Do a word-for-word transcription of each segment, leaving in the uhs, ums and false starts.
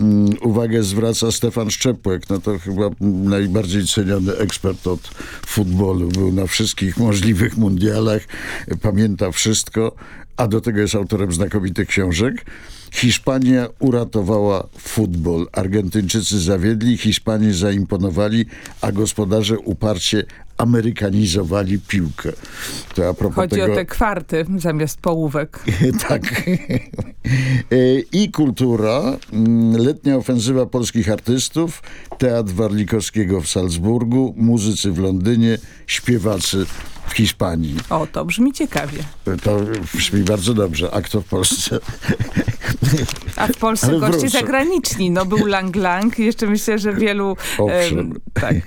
uwagę zwraca Stefan Szczepłek. No to chyba najbardziej ceniony ekspert od futbolu. Był na wszystkich możliwych mundialach, pamięta wszystko, a do tego jest autorem znakomitych książek. Hiszpania uratowała futbol. Argentyńczycy zawiedli, Hiszpanie zaimponowali, a gospodarze uparcie amerykanizowali piłkę. To a propos Chodzi tego... o te kwarty zamiast połówek. Tak. I kultura. Letnia ofensywa polskich artystów. Teatr Warlikowskiego w Salzburgu. Muzycy w Londynie. Śpiewacy w Hiszpanii. O, to brzmi ciekawie. To brzmi bardzo dobrze. A kto w Polsce? A w Polsce Ale goście wrócę. zagraniczni. No był Lang Lang. Jeszcze myślę, że wielu... Owszem. Em, tak.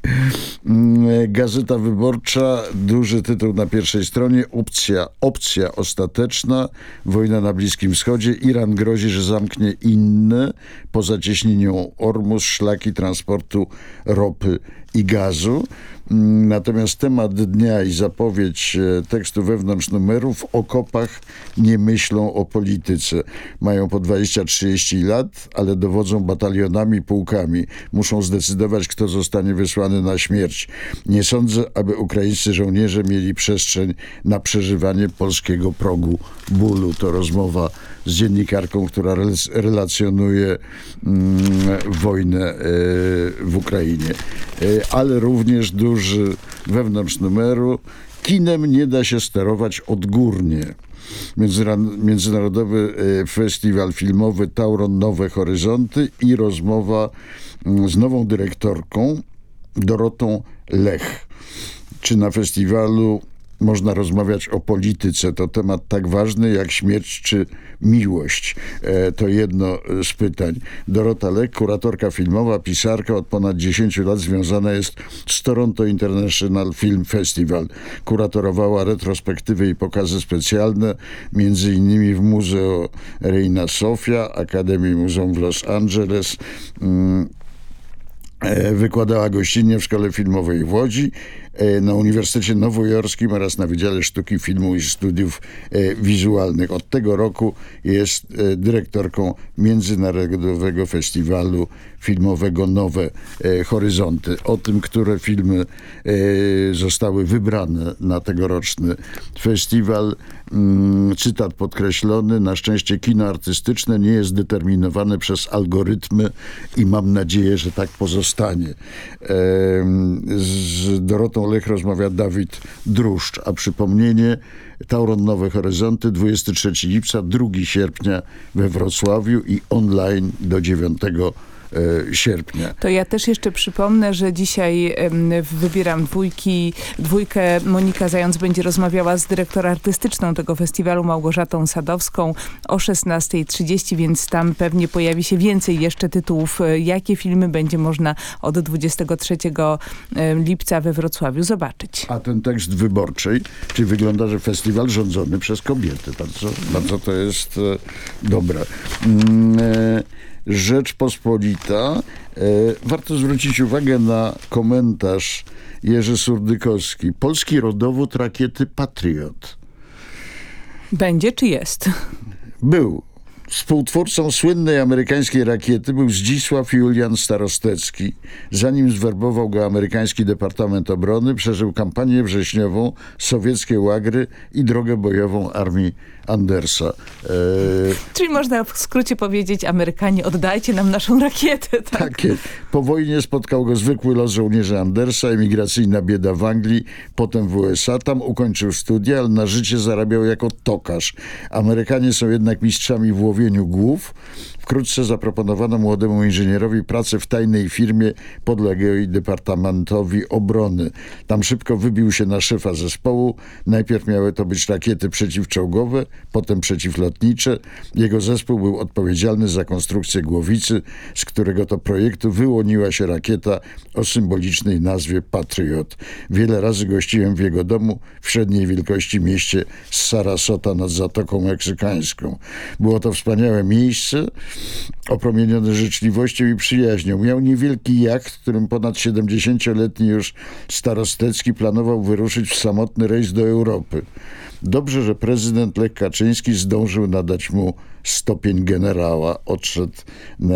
Gazeta Wyborcza, duży tytuł na pierwszej stronie. Opcja, opcja ostateczna. Wojna na Bliskim Wschodzie. Iran grozi, że zamknie inne po zacieśnieniu Ormus szlaki transportu ropy i gazu. Natomiast temat dnia i zapowiedź tekstu wewnątrz numeru: w okopach nie myślą o polityce. Mają po dwadzieścia trzydzieści lat, ale dowodzą batalionami, pułkami. Muszą zdecydować, kto zostanie wysłany na śmierć. Nie sądzę, aby ukraińscy żołnierze mieli przestrzeń na przeżywanie polskiego progu bólu. To rozmowa z dziennikarką, która rel- relacjonuje mm, wojnę y, w Ukrainie. Y, ale również duży wewnątrz numeru: kinem nie da się sterować odgórnie. Międzyra- Międzynarodowy y, Festiwal Filmowy Tauron Nowe Horyzonty i rozmowa y, z nową dyrektorką Dorotą Lech. Czy na festiwalu można rozmawiać o polityce? To temat tak ważny jak śmierć czy miłość. E, to jedno z pytań. Dorota Lech, kuratorka filmowa, pisarka, od ponad dziesięciu lat związana jest z Toronto International Film Festival. Kuratorowała retrospektywy i pokazy specjalne, między innymi w Muzeum Reina Sofia, Akademii Muzeum w Los Angeles. Mm, Wykładała gościnnie w Szkole Filmowej w Łodzi, na Uniwersytecie Nowojorskim oraz na Wydziale Sztuki, Filmu i Studiów Wizualnych. Od tego roku jest dyrektorką Międzynarodowego Festiwalu Filmowego Nowe Horyzonty. O tym, które filmy zostały wybrane na tegoroczny festiwal, cytat podkreślony: na szczęście kino artystyczne nie jest determinowane przez algorytmy i mam nadzieję, że tak pozostanie. Z Dorotą Lech rozmawia Dawid Druszcz, a przypomnienie: Tauron Nowe Horyzonty, dwudziestego trzeciego lipca, drugiego sierpnia we Wrocławiu i online do dziewiątego sierpnia. To ja też jeszcze przypomnę, że dzisiaj wybieram dwójki, dwójkę. Monika Zając będzie rozmawiała z dyrektorą artystyczną tego festiwalu, Małgorzatą Sadowską, o szesnastej trzydzieści, więc tam pewnie pojawi się więcej jeszcze tytułów. Jakie filmy będzie można od dwudziestego trzeciego lipca we Wrocławiu zobaczyć. A ten tekst Wyborczej, czyli wygląda, że festiwal rządzony przez kobiety. Bardzo, bardzo to jest e, dobre. Mm, e, Rzeczpospolita. E, warto zwrócić uwagę na komentarz Jerzy Surdykowski. Polski rodowód rakiety Patriot. Będzie czy jest? Był. Współtwórcą słynnej amerykańskiej rakiety był Zdzisław Julian Starostecki. Zanim zwerbował go amerykański Departament Obrony, przeżył kampanię wrześniową, sowieckie łagry i drogę bojową armii Andersa. E... Czyli można w skrócie powiedzieć: Amerykanie, oddajcie nam naszą rakietę. Tak? Takie. Po wojnie spotkał go zwykły los żołnierzy Andersa, emigracyjna bieda w Anglii, potem w U S A. Tam ukończył studia, ale na życie zarabiał jako tokarz. Amerykanie są jednak mistrzami w łowieniu głów. Wkrótce zaproponowano młodemu inżynierowi pracę w tajnej firmie podległej Departamentowi Obrony. Tam szybko wybił się na szefa zespołu. Najpierw miały to być rakiety przeciwczołgowe, potem przeciwlotnicze. Jego zespół był odpowiedzialny za konstrukcję głowicy, z którego to projektu wyłoniła się rakieta o symbolicznej nazwie Patriot. Wiele razy gościłem w jego domu w średniej wielkości mieście Sarasota nad Zatoką Meksykańską. Było to wspaniałe miejsce, opromieniony życzliwością i przyjaźnią. Miał niewielki jacht, którym ponad siedemdziesięcioletni już Starostecki planował wyruszyć w samotny rejs do Europy. Dobrze, że prezydent Lech Kaczyński zdążył nadać mu stopień generała. Odszedł na